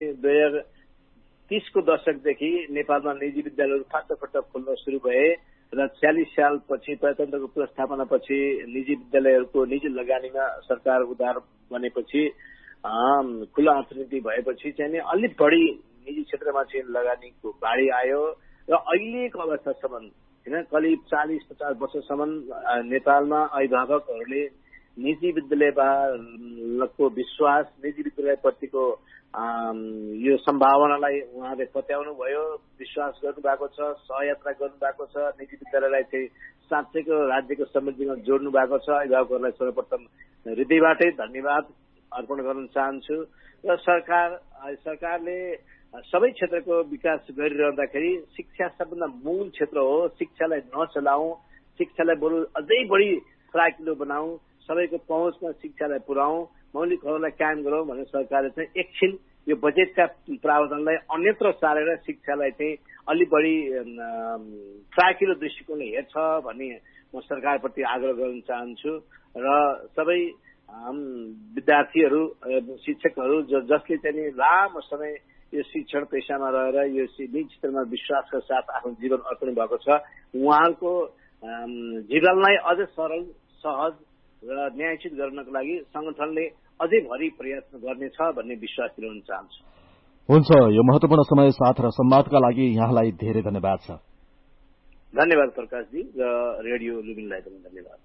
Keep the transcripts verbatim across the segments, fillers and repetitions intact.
दुई हजार तीसको दशकदेखि नेपालमा निजी विद्यालयहरू फाटफट खोल्न सुरु भए र छयालिस सालपछि प्रजातन्त्रको पुनर्स्थापनापछि निजी विद्यालयहरूको निजी लगानीमा सरकार उधार बनेपछि खुला अर्थनीति भएपछि चाहिँ अलिक बढी निजी क्षेत्रमा चाहिँ लगानीको बाढी आयो र अहिलेको अवस्थासम्म होइन करिब चालिस पचास वर्षसम्म नेपालमा अभिभावकहरूले निजी विद्यालयको विश्वास निजी विद्यालयप्रतिको यो सम्भावनालाई उहाँले पत्याउनु भयो, विश्वास गर्नुभएको छ, सहयात्रा गर्नुभएको छ, निजी विद्यालयलाई चाहिँ साँच्चैको राज्यको समृद्धिमा जोड्नु भएको छ। अभिभावकहरूलाई सर्वप्रथम हृदयबाटै धन्यवाद अर्पण गर्न चाहन्छु। र सरकार सरकारले सबै क्षेत्रको विकास गरिरहँदाखेरि शिक्षा सबभन्दा मूल क्षेत्र हो। शिक्षालाई नचलाऊ, शिक्षालाई बरु अझै बढी फराकिलो बनाऊ, सबैको पहुँचमा शिक्षालाई पुर्याऊ, मौलिक हकहरूलाई कायम गरौँ भनेर सरकारले चाहिँ एकछिन यो बजेटका प्रावधानलाई अन्यत्र सारेर शिक्षालाई चाहिँ अलि बढी फराकिलो दृष्टिकोणले हेर्छ भन्ने म सरकारप्रति आग्रह गर्न चाहन्छु। र सबै विद्यार्थीहरू शिक्षकहरू जसले चाहिँ लामो समय यो शिक्षण पेशामा रहेर यो निजी क्षेत्रमा विश्वासका साथ आफ्नो जीवन अर्पण भएको छ, उहाँहरूको जीवनलाई अझ सरल सहज र न्यायोचित गर्नको लागि संगठनले अझै भरि प्रयास गर्नेछ भन्ने विश्वास दिलाउन चाहन्छु। हुन्छ, यो महत्वपूर्ण समय साथ र संवादका लागि यहाँलाई धेरै धन्यवाद छ। धन्यवाद प्रकाशजी र रेडियो लुम्बिनीलाई पनि धन्यवाद।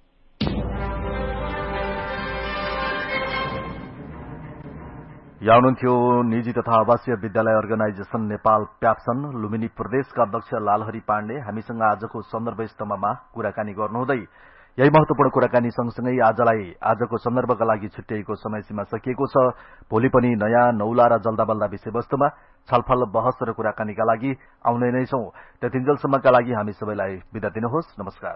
यहाँ हुनुहुन्थ्यो निजी तथा आवासीय विद्यालय अर्गनाइजेशन नेपाल प्याप्सन लुम्बिनी प्रदेशका अध्यक्ष लालहरी पाण्डे हामीसँग आजको सन्दर्भ स्तम्भमा कुराकानी गर्नुहुँदै यही महत्वपूर्ण कुराकानी सँगसँगै आजलाई आजको सन्दर्भका लागि छुट्याइएको समय सीमा सकिएको छ। भोलि पनि नयाँ नौला र जल्दाबल्दा विषयवस्तुमा छलफल बहस र कुराकानीका लागि आउँदै नै छौं। त्यतिन्जेलसम्मका लागि हामी सबैलाई बिदा दिनुहोस्। नमस्कार।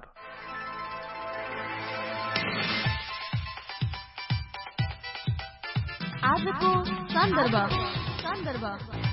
आजको सन्दर्भ सन्दर्भ